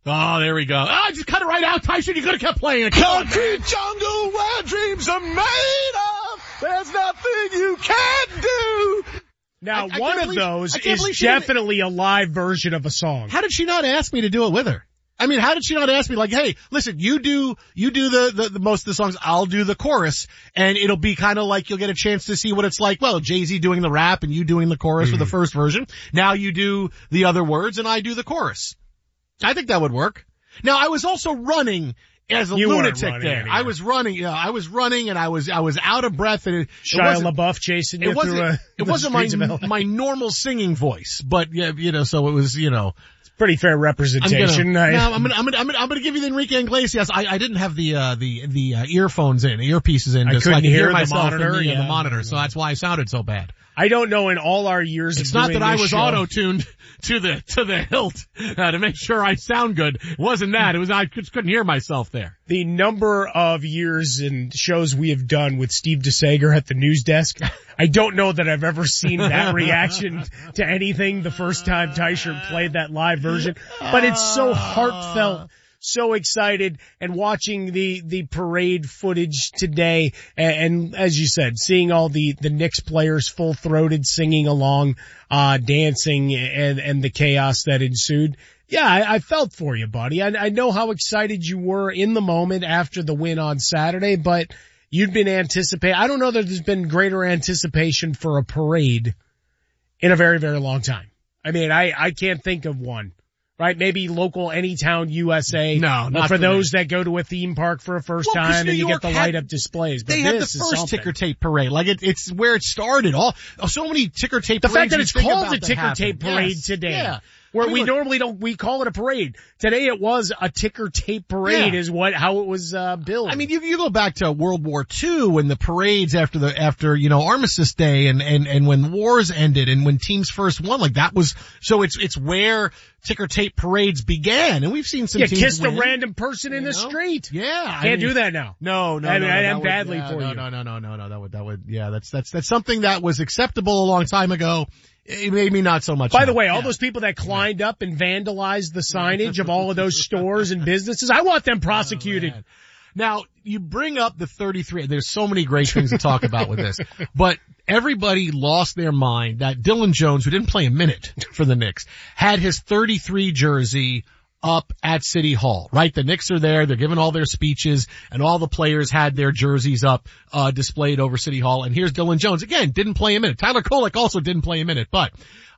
Oh, there we go. Oh, just cut it right out, Tyson. You could have kept playing it. Concrete jungle where dreams are made of. There's nothing you can't do. Now, one of those is definitely a live version of a song. How did she not ask me to do it with her? I mean, how did she not ask me, like, hey, listen, you do the most of the songs, I'll do the chorus, and it'll be kind of like you'll get a chance to see what it's like. Well, Jay-Z doing the rap and you doing the chorus for the first version. Now you do the other words and I do the chorus. I think that would work. Now, I was also running as a lunatic there. Anywhere. I was running and I was out of breath, and Shia LaBeouf chasing you through it wasn't my normal singing voice, but yeah, so it was, pretty fair representation. I'm gonna give you the Enrique Iglesias. I didn't have the earpieces in, so I could hear myself the monitor, in the monitor, so that's why I sounded so bad. I don't know in all our years it's of not doing that I this was show, auto-tuned to the hilt to make sure I sound good. It wasn't that. It was I just couldn't hear myself there. The number of years and shows we have done with Steve DeSager at the news desk, I don't know that I've ever seen that reaction to anything the first time Teicher played that live version. But it's so heartfelt. So excited, and watching the parade footage today, and as you said, seeing all the Knicks players full-throated singing along, dancing, and the chaos that ensued. Yeah, I felt for you, buddy. I know how excited you were in the moment after the win on Saturday, but you'd been anticipating. I don't know that there's been greater anticipation for a parade in a very, very long time. I mean, I can't think of one. Right? Maybe local Anytown USA. No, not for those that go to a theme park for a first time and you get the light up displays. But they had the first ticker tape parade. Like it's where it started. So many ticker tape parades. The fact that it's called a ticker tape parade today. Yeah. Where we normally we call it a parade. Today it was a ticker tape parade is how it was, billed. I mean, you go back to World War II and the parades after Armistice Day and when wars ended and when teams first won, like that was, so it's where ticker tape parades began, and we've seen some teams kissed win. a random person in the street. Yeah. Can't do that now. No. I am badly for you. No. That would, that's something that was acceptable a long time ago. It made me not so much. By the way, all those people that climbed up and vandalized the signage of all of those stores and businesses, I want them prosecuted. Now, you bring up the 33. There's so many great things to talk about with this, but everybody lost their mind that Dylan Jones, who didn't play a minute for the Knicks, had his 33 jersey up at City Hall, right? The Knicks are there. They're giving all their speeches and all the players had their jerseys up, displayed over City Hall. And here's Dylan Jones. Again, didn't play a minute. Tyler Kolek also didn't play a minute, but,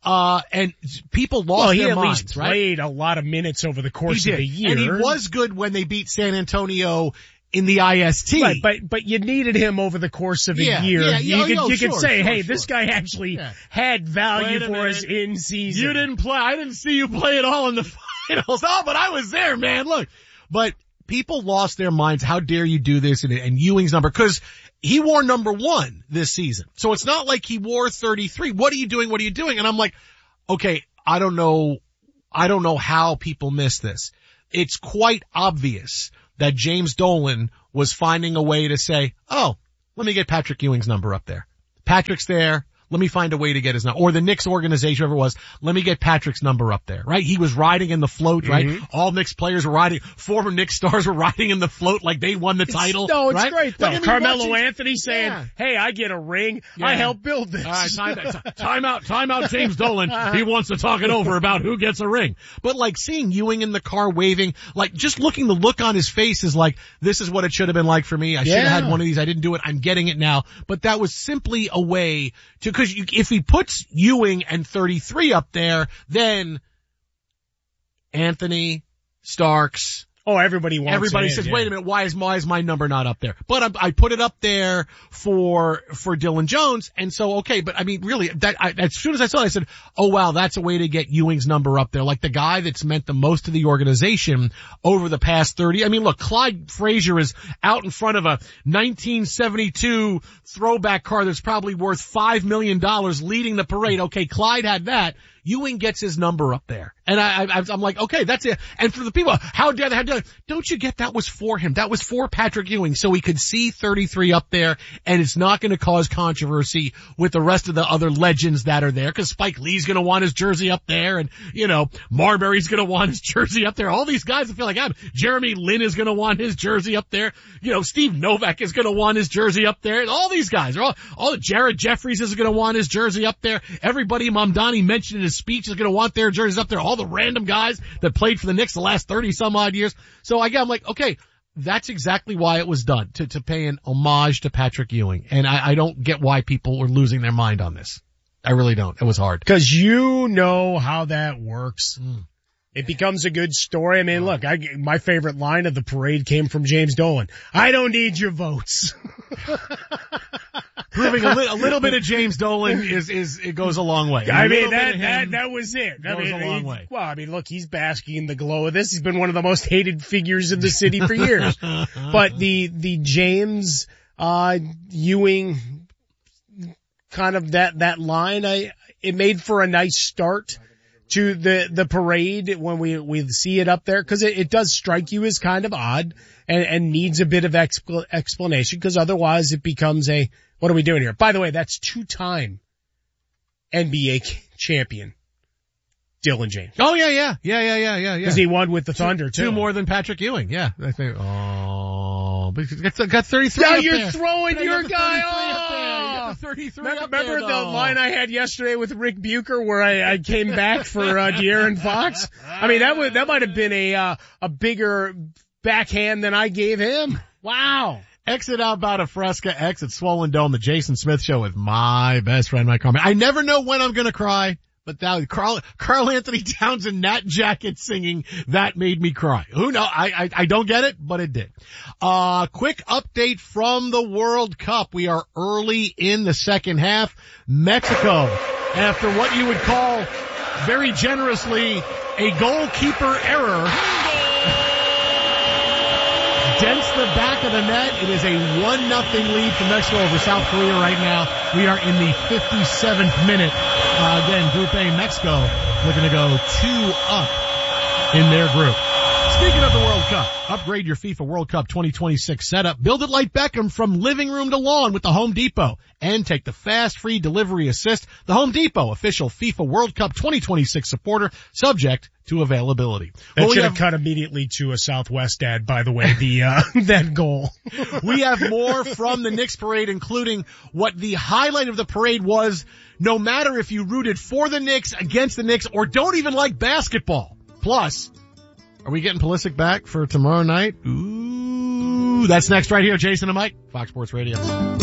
and people lost their minds, he at least played a lot of minutes over the course of the year. And he was good when they beat San Antonio in the IST. Right, but you needed him over the course of a year. You could say, hey, this guy actually had value for us in season. You didn't play. I didn't see you play at all in the finals. Oh, but I was there, man. Look. But people lost their minds. How dare you do this? And Ewing's number, cause he wore number 1 this season. So it's not like he wore 33. What are you doing? What are you doing? And I'm like, okay, I don't know how people miss this. It's quite obvious that James Dolan was finding a way to say, oh, let me get Patrick Ewing's number up there. Patrick's there. Let me find a way to get his number. Or the Knicks organization, whoever it was, let me get Patrick's number up there, right? He was riding in the float, right? All Knicks players were riding, former Knicks stars were riding in the float like they won the title. No, it's right? great though. Like, Carmelo Anthony saying, hey, I get a ring. I helped build this. All right, time out, James Dolan. He wants to talk it over about who gets a ring. But like seeing Ewing in the car waving, like just the look on his face is like, this is what it should have been like for me. I should have had one of these. I didn't do it. I'm getting it now. But that was simply a way to, cause if he puts Ewing and 33 up there, then Anthony, Starks. Oh, everybody says, wait a minute, why is my number not up there? But I put it up there for Dylan Jones, and so, okay, but I mean, really, as soon as I saw it, I said, oh wow, that's a way to get Ewing's number up there. Like the guy that's meant the most to the organization over the past 30. I mean, look, Clyde Frazier is out in front of a 1972 throwback car that's probably worth $5 million leading the parade. Okay, Clyde had that. Ewing gets his number up there. And I'm like, okay, that's it. And for the people, how dare they? Don't you get that was for him? That was for Patrick Ewing, so he could see 33 up there, and it's not going to cause controversy with the rest of the other legends that are there, because Spike Lee's going to want his jersey up there, and, Marbury's going to want his jersey up there. All these guys, I feel like Jeremy Lin is going to want his jersey up there. Steve Novak is going to want his jersey up there. All these guys are all Jared Jeffries is going to want his jersey up there. Everybody Mamdani mentioned in his speech is going to want their jerseys up there. All the random guys that played for the Knicks the last 30 some odd years. So again, I'm like, okay, that's exactly why it was done, to pay an homage to Patrick Ewing. And I don't get why people were losing their mind on this. I really don't. It was hard. Cause you know how that works. It becomes a good story. I mean, look, my favorite line of the parade came from James Dolan. I don't need your votes. Proving a little bit of James Dolan it goes a long way. I mean, that was it. That goes a long way. Well, I mean, look, he's basking in the glow of this. He's been one of the most hated figures in the city for years. But the James, Ewing, kind of that line, it made for a nice start to the parade when we see it up there, cause it does strike you as kind of odd and needs a bit of explanation, cause otherwise it becomes what are we doing here? By the way, that's 2-time NBA champion Dylan James. Oh yeah. Cause he won with the Thunder too. Two more than Patrick Ewing. Yeah. I think, but he's got 33 now up you're there. Throwing your guy off. 33 Remember the line I had yesterday with Rick Bucher where I came back for De'Aaron Fox? I mean, that might have been a bigger backhand than I gave him. Wow. Exit Outbound of Fresca, exit Swollen Dome, the Jason Smith Show with my best friend, Mike Carmen. I never know when I'm gonna cry, but that Karl Anthony Towns and Nat Jacket singing, that made me cry. Who knows? I don't get it, but it did. Quick update from the World Cup. We are early in the second half. Mexico, after what you would call very generously a goalkeeper error, dents the back of the net. It is a 1-0 lead for Mexico over South Korea right now. We are in the 57th minute. Again, Group A, Mexico looking to go 2-up in their group. Speaking of the World Cup, upgrade your FIFA World Cup 2026 setup. Build it like Beckham from living room to lawn with the Home Depot. And take the fast, free delivery assist. The Home Depot, official FIFA World Cup 2026 supporter, subject to availability. That should have cut immediately to a Southwest ad, by the way, that goal. We have more from the Knicks parade, including what the highlight of the parade was, no matter if you rooted for the Knicks, against the Knicks, or don't even like basketball. Plus, are we getting Pulisic back for tomorrow night? Ooh, that's next right here. Jason and Mike, Fox Sports Radio.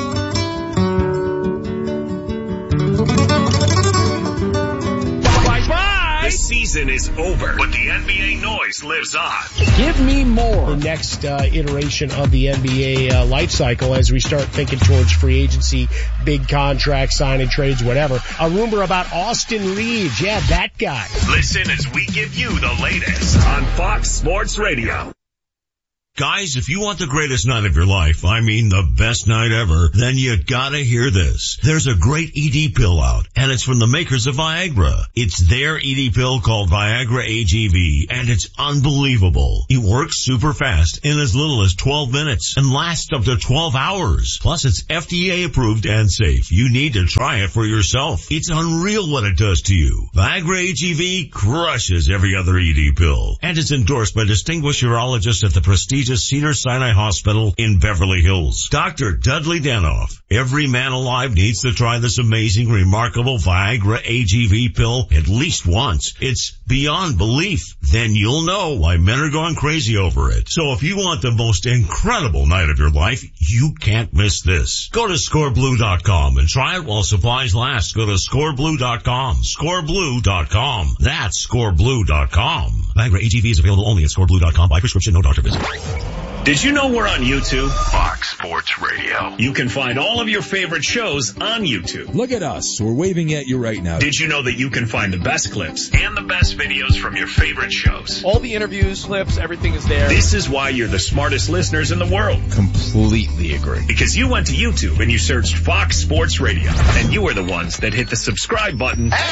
The season is over, but the NBA noise lives on. Give me more. The next iteration of the NBA life cycle as we start thinking towards free agency, big contracts, signing trades, whatever. A rumor about Austin Reeves. Yeah, that guy. Listen as we give you the latest on Fox Sports Radio. Guys, if you want the greatest night of your life, I mean the best night ever, then you gotta hear this. There's a great ED pill out, and it's from the makers of Viagra. It's their ED pill called Viagra AGV, and it's unbelievable. It works super fast in as little as 12 minutes and lasts up to 12 hours. Plus, it's FDA approved and safe. You need to try it for yourself. It's unreal what it does to you. Viagra AGV crushes every other ED pill, and it's endorsed by distinguished urologists at the prestigious Cedars-Sinai Hospital in Beverly Hills. Dr. Dudley Danoff. Every man alive needs to try this amazing, remarkable Viagra AGV pill at least once. It's beyond belief. Then you'll know why men are going crazy over it. So if you want the most incredible night of your life, you can't miss this. Go to scoreblue.com and try it while supplies last. Go to scoreblue.com. Scoreblue.com. That's scoreblue.com. Viagra AGV is available only at scoreblue.com by prescription, no doctor visit. Did you know we're on YouTube? Fox Sports Radio. You can find all of your favorite shows on YouTube. Look at us. We're waving at you right now. Did you know that you can find the best clips and the best videos from your favorite shows? All the interviews, clips, everything is there. This is why you're the smartest listeners in the world. Completely agree. Because you went to YouTube and you searched Fox Sports Radio. And you are the ones that hit the subscribe button And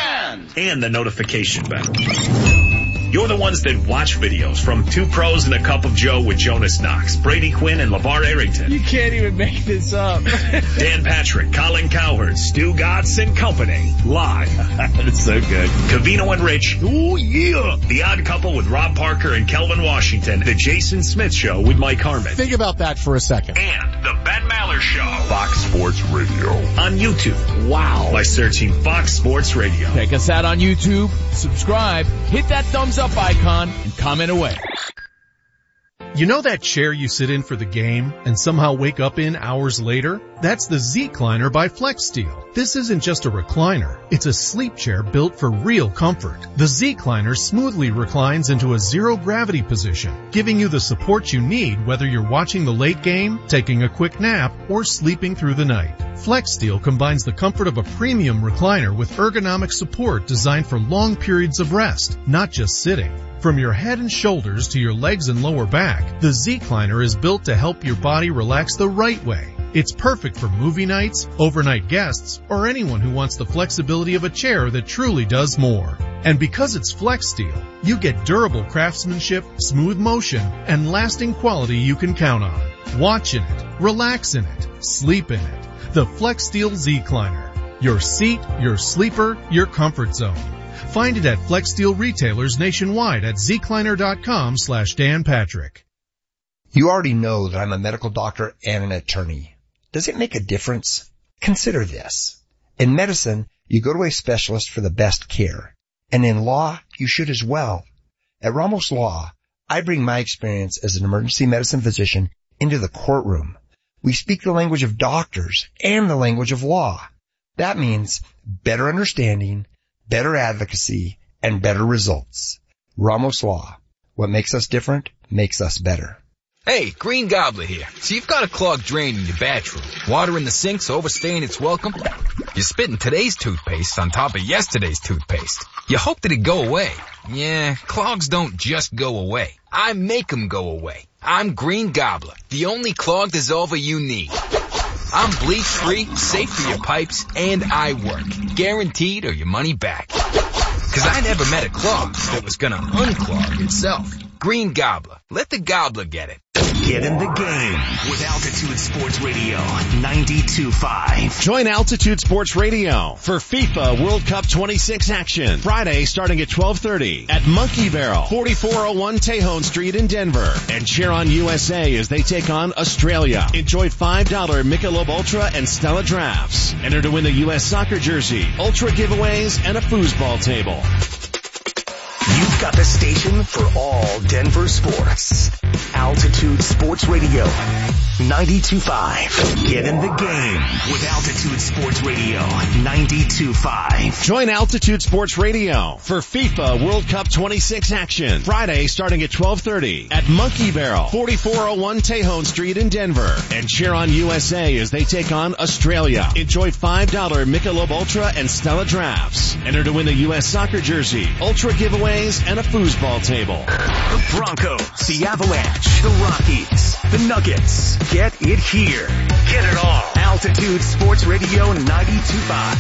and the notification bell. You're the ones that watch videos from Two Pros and a Cup of Joe with Jonas Knox, Brady Quinn, and LeVar Arrington. You can't even make this up. Dan Patrick, Colin Cowherd, Stu Gatz and company. Live. That's so good. Covino and Rich. Ooh, yeah. The Odd Couple with Rob Parker and Kelvin Washington. The Jason Smith Show with Mike Harmon. Think about that for a second. And the Ben Maller Show. Fox Sports Radio. On YouTube. Wow. By searching Fox Sports Radio. Check us out on YouTube. Subscribe. Hit that thumbs up icon and comment away. You know that chair you sit in for the game and somehow wake up in hours later? That's the Z-Cliner by FlexSteel. This isn't just a recliner. It's a sleep chair built for real comfort. The Z-Cliner smoothly reclines into a zero-gravity position, giving you the support you need whether you're watching the late game, taking a quick nap, or sleeping through the night. FlexSteel combines the comfort of a premium recliner with ergonomic support designed for long periods of rest, not just sitting. From your head and shoulders to your legs and lower back, the Z-Cliner is built to help your body relax the right way. It's perfect for movie nights, overnight guests, or anyone who wants the flexibility of a chair that truly does more. And because it's FlexSteel, you get durable craftsmanship, smooth motion, and lasting quality you can count on. Watch in it, relax in it, sleep in it. The FlexSteel Z-Cliner. Your seat, your sleeper, your comfort zone. Find it at FlexSteel retailers nationwide at zcliner.com/Dan Patrick. You already know that I'm a medical doctor and an attorney. Does it make a difference? Consider this. In medicine, you go to a specialist for the best care. And in law, you should as well. At Ramos Law, I bring my experience as an emergency medicine physician into the courtroom. We speak the language of doctors and the language of law. That means better understanding, better advocacy, and better results. Ramos Law. What makes us different makes us better. Hey, Green Gobbler here. So you've got a clogged drain in your bathroom. Water in the sink's overstaying its welcome. You're spitting today's toothpaste on top of yesterday's toothpaste. You hope that it'd go away. Yeah, clogs don't just go away. I make them go away. I'm Green Gobbler, the only clog dissolver you need. I'm bleach-free, safe for your pipes, and I work. Guaranteed or your money back. 'Cause I never met a clog that was gonna unclog itself. Green Gobbler. Let the gobbler get it. Get in the game with Altitude Sports Radio 92.5. Join Altitude Sports Radio for FIFA World Cup 26 action. Friday starting at 12:30 at Monkey Barrel, 4401 Tejon Street in Denver. And cheer on USA as they take on Australia. Enjoy $5 Michelob Ultra and Stella drafts. Enter to win the U.S. soccer jersey, Ultra giveaways, and a foosball table. You've got the station for all Denver sports. Altitude Sports Radio 92.5. Get in the game with Altitude Sports Radio 92.5. Join Altitude Sports Radio for FIFA World Cup 26 action. Friday starting at 12:30 at Monkey Barrel, 4401 Tejon Street in Denver. And cheer on USA as they take on Australia. Enjoy $5 Michelob Ultra and Stella drafts. Enter to win the U.S. soccer jersey, Ultra giveaways, and a foosball table. The Broncos, the Avalanche, the Rockies, the Nuggets. Get it here. Get it all. Altitude Sports Radio 92.5.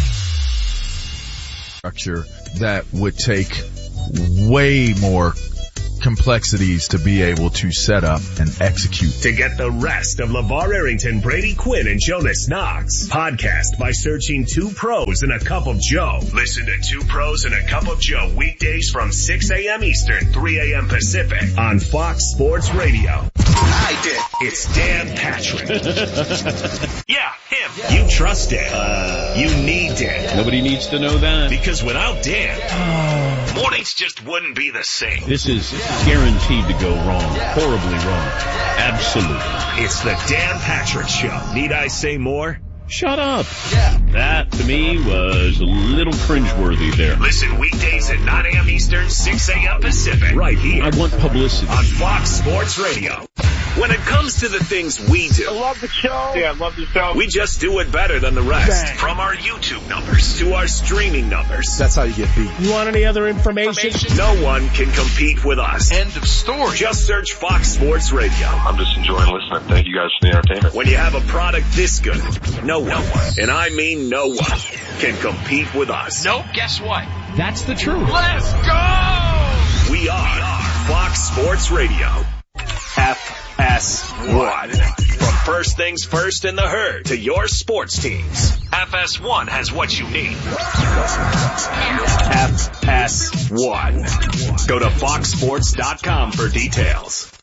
Structure that would take way more complexities to be able to set up and execute. To get the rest of LeVar Arrington, Brady Quinn, and Jonas Knox. Podcast by searching Two Pros and a Cup of Joe. Listen to Two Pros and a Cup of Joe weekdays from 6 a.m. Eastern, 3 a.m. Pacific on Fox Sports Radio. I did. It's Dan Patrick. Yeah, him. Yeah. You trust Dan. You need Dan. Nobody needs to know that. Because without Dan, mornings just wouldn't be the same. This is guaranteed to go wrong. Horribly wrong. Absolutely. It's the Dan Patrick Show. Need I say more? Shut up. That, to me, was a little cringeworthy there. Listen weekdays at 9 a.m. Eastern, 6 a.m. Pacific. Right here. I want publicity. On Fox Sports Radio. When it comes to the things we do. I love the show. Yeah, I love the show. We just do it better than the rest. Bang. From our YouTube numbers to our streaming numbers. That's how you get beat. You want any other information? No one can compete with us. End of story. Just search Fox Sports Radio. I'm just enjoying listening. Thank you guys for the entertainment. When you have a product this good, no one, and I mean no one, can compete with us. Nope, guess what? That's the truth. Let's go! We are Fox Sports Radio. FS1. From first things first in the herd to your sports teams, FS1 has what you need. FS1. Go to foxsports.com for details.